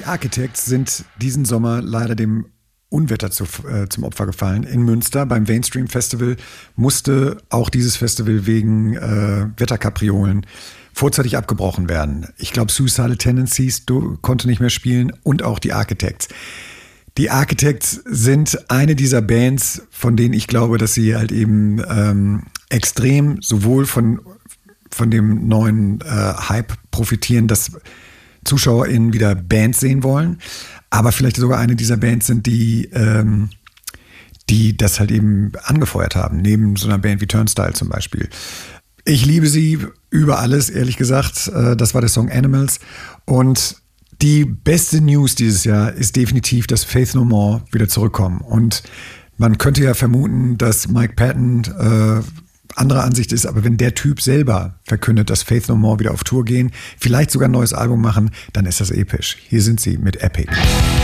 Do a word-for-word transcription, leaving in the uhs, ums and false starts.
Architects sind diesen Sommer leider dem Unwetter zu, äh, zum Opfer gefallen. In Münster beim Mainstream Festival musste auch dieses Festival wegen äh, Wetterkapriolen vorzeitig abgebrochen werden. Ich glaube, Suicidal Tendencies konnte nicht mehr spielen und auch die Architects. Die Architects sind eine dieser Bands, von denen ich glaube, dass sie halt eben ähm, extrem sowohl von, von dem neuen äh, Hype profitieren, dass ZuschauerInnen wieder Bands sehen wollen, aber vielleicht sogar eine dieser Bands sind, die, ähm, die das halt eben angefeuert haben, neben so einer Band wie Turnstile zum Beispiel. Ich liebe sie über alles, ehrlich gesagt. Das war der Song Animals. Und die beste News dieses Jahr ist definitiv, dass Faith No More wieder zurückkommen. Und man könnte ja vermuten, dass Mike Patton äh, anderer Ansicht ist, aber wenn der Typ selber verkündet, dass Faith No More wieder auf Tour gehen, vielleicht sogar ein neues Album machen, dann ist das episch. Hier sind sie mit Epic.